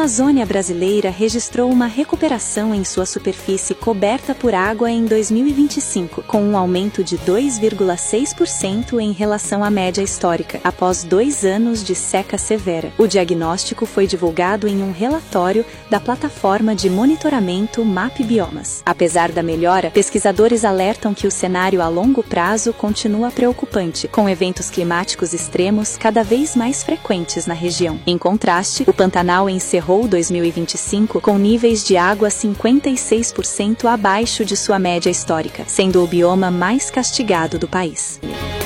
Amazônia brasileira registrou uma recuperação em sua superfície coberta por água em 2025, com um aumento de 2,6% em relação à média histórica, após 2 anos de seca severa. O diagnóstico foi divulgado em um relatório da plataforma de monitoramento MapBiomas. Apesar da melhora, pesquisadores alertam que o cenário a longo prazo continua preocupante, com eventos climáticos extremos cada vez mais frequentes na região. Em contraste, o Pantanal encerrou 2025 com níveis de água 56% abaixo de sua média histórica, sendo o bioma mais castigado do país.